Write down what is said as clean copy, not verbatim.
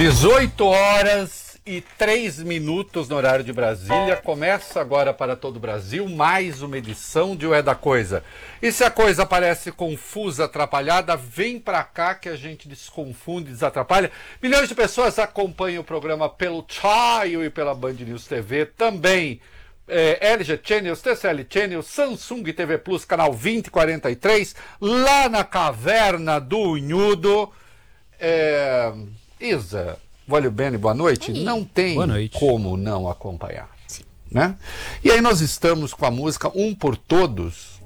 18h03 no horário de Brasília. Começa agora para todo o Brasil mais uma edição de O É da Coisa. E se a coisa parece confusa, atrapalhada, vem pra cá que a gente desconfunde, desatrapalha. Milhões de pessoas acompanham o programa pelo Chaio e pela Band News TV também. LG Channels, TCL Channels, Samsung TV Plus, canal 2043, lá na Caverna do Unhudo. Isa, Valeu Bene, boa noite. Oi. Não tem noite. como não acompanhar. Sim. Né? E aí nós estamos com a música Um por Todos,